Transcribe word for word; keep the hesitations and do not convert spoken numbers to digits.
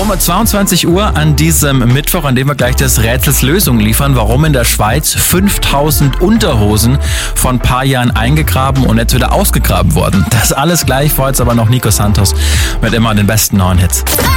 Um zweiundzwanzig Uhr an diesem Mittwoch, an dem wir gleich des Rätsels Lösung liefern, warum in der Schweiz fünftausend Unterhosen vor ein paar Jahren eingegraben und jetzt wieder ausgegraben wurden. Das alles gleich, vor jetzt aber noch Nico Santos mit immer den besten neuen Hits.